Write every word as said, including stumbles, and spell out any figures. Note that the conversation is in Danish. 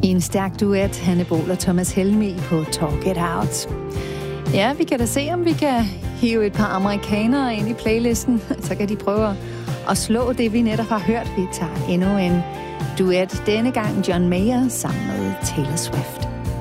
I en stærk duet, Hanne Bol og Thomas Helmig på Talk It Out. Ja, vi kan da se, om vi kan hive et par amerikanere ind i playlisten. Så kan de prøve at slå det, vi netop har hørt. Vi tager endnu en duet. Denne gang John Mayer sammen med Taylor Swift.